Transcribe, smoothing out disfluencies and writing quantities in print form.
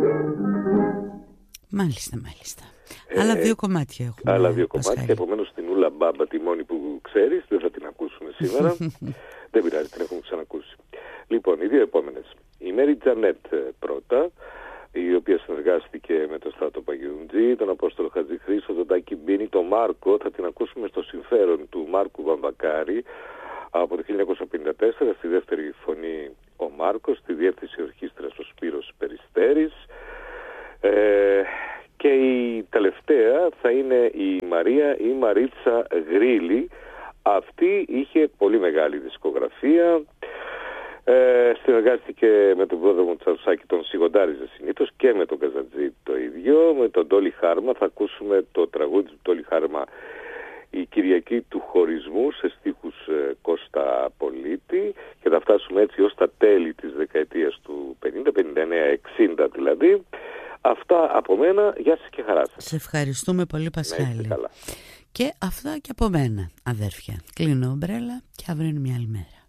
Μάλιστα. Άλλα δύο κομμάτια έχουμε. Άλλα δύο κομμάτια, επομένως την Ούλα Μπάμπα, τη μόνη που ξέρεις, δεν θα την ακούσουμε σήμερα. Δεν πειράζει, την έχουμε ξανακούσει. Λοιπόν, οι δύο επόμενες. Η Μέρι Τζανέτ πρώτα, η οποία συνεργάστηκε με τον Στράτο Παγιουντζή, τον Απόστολο Χατζηχρήστο, τον Τάκη Μπίνη, τον Μάρκο. Θα την ακούσουμε στο συμφέρον του Μάρκου Βαμβακάρη από το 1954, στη δεύτερη φωνή ο Μάρκος, στη διεύθυνση ορχήστρας ο Σπύρος Περιστέρης. Και η τελευταία θα είναι η Μαρίτσα Γρίλη. Αυτή είχε πολύ μεγάλη δισκογραφία. Συνεργάστηκε με τον πρόδρομο Τσαουσάκη, τον σιγοντάριζε συνήθως, και με τον Καζαντζή το ίδιο. Με τον Τόλι Χάρμα θα ακούσουμε το τραγούδι του Τόλι Χάρμα, η Κυριακή του Χωρισμού, σε στίχους Κώστα Πολίτη, και θα φτάσουμε έτσι ως τα τέλη της δεκαετίας του 50, 59, 60 δηλαδή. Αυτά από μένα, γεια σας και χαρά σας. Σε ευχαριστούμε πολύ, Πασχάλη. Καλά. Και αυτά και από μένα, αδέρφια. Κλείνω ομπρέλα και αύριο είναι μια άλλη μέρα.